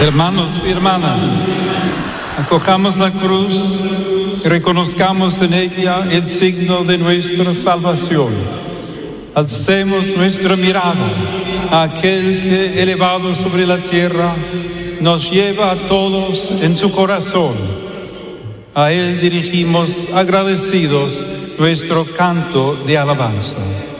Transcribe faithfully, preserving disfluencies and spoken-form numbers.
Hermanos y hermanas, acojamos la cruz y reconozcamos en ella el signo de nuestra salvación. Alcemos nuestra mirada a aquel que, elevado sobre la tierra, nos lleva a todos en su corazón. A él dirigimos agradecidos nuestro canto de alabanza.